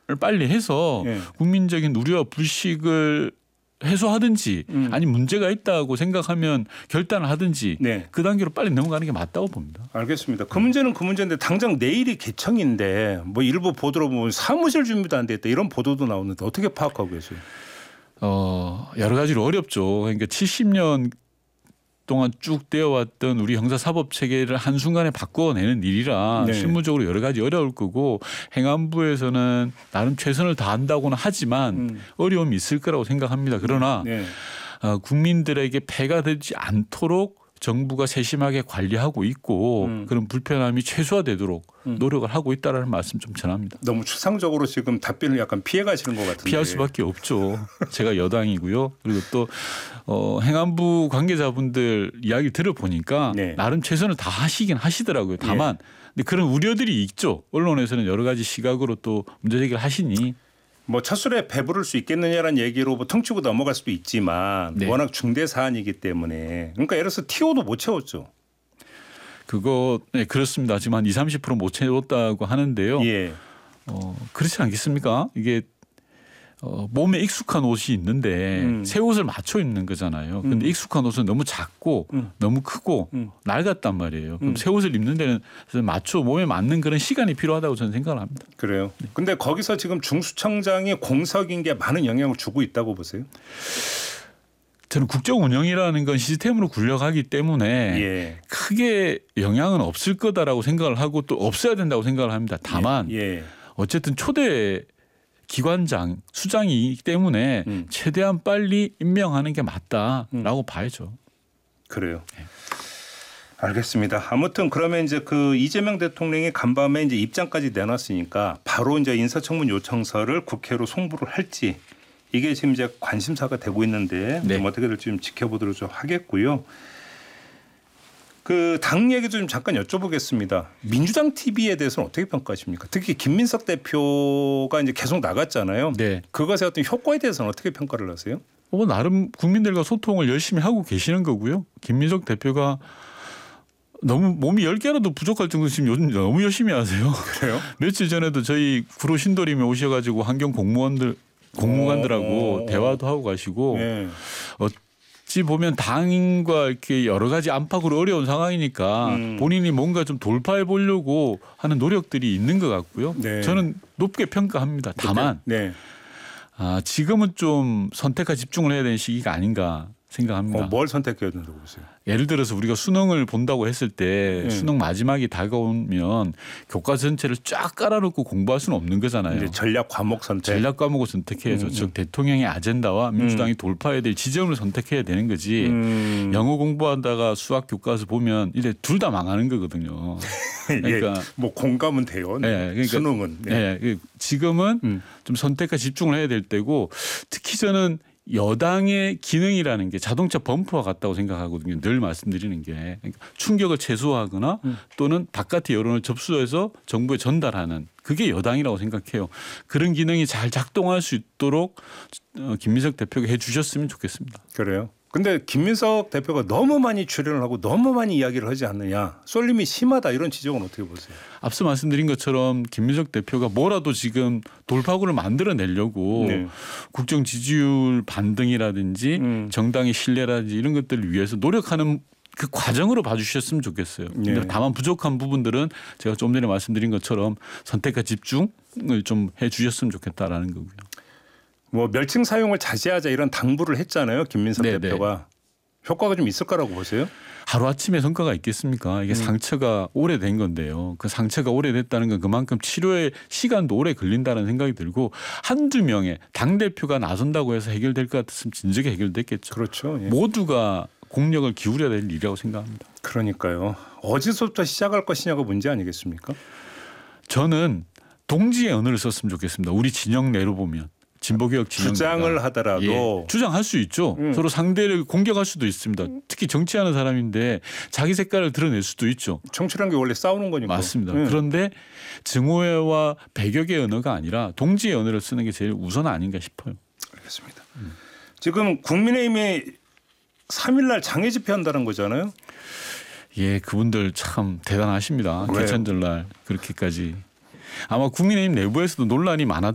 빨리 해서 예. 국민적인 우려와 불식을 해소하든지 아니 문제가 있다고 생각하면 결단을 하든지 네. 그 단계로 빨리 넘어가는 게 맞다고 봅니다. 알겠습니다. 그 문제는 그 문제인데 당장 내일이 개청인데 뭐 일부 보도로 보면 사무실 준비도 안 됐다 이런 보도도 나오는데 어떻게 파악하고 계세요? 여러 가지로 어렵죠. 그러니까 70년 동안 쭉 되어왔던 우리 형사사법 체계를 한순간에 바꿔내는 일이라 네. 실무적으로 여러 가지 어려울 거고 행안부에서는 나름 최선을 다한다고는 하지만 어려움이 있을 거라고 생각합니다. 그러나 네. 국민들에게 폐가 되지 않도록 정부가 세심하게 관리하고 있고 그런 불편함이 최소화되도록 노력을 하고 있다는 말씀 좀 전합니다. 너무 추상적으로 지금 답변을 약간 피해 가시는 것 같은데. 피할 수밖에 없죠. 제가 여당이고요. 그리고 또 행안부 관계자분들 이야기 들어보니까 네. 나름 최선을 다 하시긴 하시더라고요. 다만 근데 그런 우려들이 있죠. 언론에서는 여러 가지 시각으로 또 문제 제기를 하시니 뭐 첫 술에 배부를 수 있겠느냐라는 얘기로 뭐 퉁치고 넘어갈 수도 있지만 네. 워낙 중대 사안이기 때문에 그러니까 예를 들어서 TO도 못 채웠죠. 그거 네, 그렇습니다. 지금 한 20-30% 못 채웠다고 하는데요. 예. 그렇지 않겠습니까? 이게 몸에 익숙한 옷이 있는데 새 옷을 맞춰 입는 거잖아요. 그런데 익숙한 옷은 너무 작고 너무 크고 낡았단 말이에요. 그럼 새 옷을 입는 데는 맞춰 몸에 맞는 그런 시간이 필요하다고 저는 생각을 합니다. 그래요. 근데 거기서 지금 중수청장이 공석인 게 많은 영향을 주고 있다고 보세요? 저는 국정 운영이라는 건 시스템으로 굴려가기 때문에 예. 크게 영향은 없을 거다라고 생각을 하고 또 없어야 된다고 생각을 합니다. 다만 예. 어쨌든 초대 기관장 수장이기 때문에 최대한 빨리 임명하는 게 맞다라고 봐야죠. 그래요. 알겠습니다. 아무튼 그러면 이제 그 이재명 대통령이 간밤에 이제 입장까지 내놨으니까 바로 이제 인사청문 요청서를 국회로 송부를 할지 이게 지금 이제 관심사가 되고 있는데 네. 좀 어떻게 될지 좀 지켜보도록 좀 하겠고요. 그 당 얘기도 좀 잠깐 여쭤보겠습니다. 민주당 TV에 대해서는 어떻게 평가하십니까? 특히 김민석 대표가 이제 계속 나갔잖아요. 네. 그것의 어떤 효과에 대해서는 어떻게 평가를 하세요? 나름 국민들과 소통을 열심히 하고 계시는 거고요. 김민석 대표가 너무 몸이 10개라도 부족할 정도로 지금 요즘 너무 열심히 하세요. 그래요? 며칠 전에도 저희 구로 신도림에 오셔가지고 환경 공무관들하고 대화도 하고 가시고 네. 어찌 보면 당과 이렇게 여러 가지 안팎으로 어려운 상황이니까 본인이 뭔가 좀 돌파해 보려고 하는 노력들이 있는 것 같고요. 네. 저는 높게 평가합니다. 다만 네. 지금은 좀 선택과 집중을 해야 되는 시기가 아닌가 생각합니다. 뭘 선택해야 된다고 보세요? 예를 들어서 우리가 수능을 본다고 했을 때 수능 마지막이 다가오면 교과 전체를 쫙 깔아놓고 공부할 수는 없는 거잖아요. 이제 전략 과목 선택. 전략 과목을 선택해야죠. 즉 대통령의 아젠다와 민주당이 돌파해야 될 지점을 선택해야 되는 거지. 영어 공부하다가 수학 교과서 보면 이제 둘 다 망하는 거거든요. 그러니까 예, 뭐 공감은 돼요. 네, 그러니까 수능은. 네. 네, 지금은 좀 선택과 집중을 해야 될 때고 특히 저는 여당의 기능이라는 게 자동차 범퍼와 같다고 생각하거든요. 늘 말씀드리는 게 그러니까 충격을 최소화하거나 또는 바깥의 여론을 접수해서 정부에 전달하는 그게 여당이라고 생각해요. 그런 기능이 잘 작동할 수 있도록 김민석 대표가 해 주셨으면 좋겠습니다. 그래요. 근데 김민석 대표가 너무 많이 출연을 하고 너무 많이 이야기를 하지 않느냐. 쏠림이 심하다 이런 지적은 어떻게 보세요? 앞서 말씀드린 것처럼 김민석 대표가 뭐라도 지금 돌파구를 만들어내려고 네. 국정 지지율 반등이라든지 정당의 신뢰라든지 이런 것들을 위해서 노력하는 그 과정으로 봐주셨으면 좋겠어요. 네. 근데 다만 부족한 부분들은 제가 좀 전에 말씀드린 것처럼 선택과 집중을 좀 해 주셨으면 좋겠다라는 거고요. 뭐 멸칭 사용을 자제하자 이런 당부를 했잖아요. 김민석 네네. 대표가. 효과가 좀 있을 거라고 보세요? 하루아침에 성과가 있겠습니까? 이게 상처가 오래된 건데요. 그 상처가 오래됐다는 건 그만큼 치료의 시간도 오래 걸린다는 생각이 들고 한두 명의 당대표가 나선다고 해서 해결될 것 같았으면 진작에 해결됐겠죠. 그렇죠. 예. 모두가 공력을 기울여야 될 일이라고 생각합니다. 그러니까요. 어디서부터 시작할 것이냐가 문제 아니겠습니까? 저는 동지의 언어를 썼으면 좋겠습니다. 우리 진영 내로 보면. 진보개혁 진영 주장을 하더라도 예, 주장할 수 있죠. 서로 상대를 공격할 수도 있습니다. 특히 정치하는 사람인데 자기 색깔을 드러낼 수도 있죠. 정치란 게 원래 싸우는 거니까. 맞습니다. 그런데 증오와 배격의 언어가 아니라 동지의 언어를 쓰는 게 제일 우선 아닌가 싶어요. 알겠습니다. 지금 국민의힘이 3일 날 장애 집회한다는 거잖아요. 예, 그분들 참 대단하십니다. 왜요? 개천절 날 그렇게까지. 아마 국민의힘 내부에서도 논란이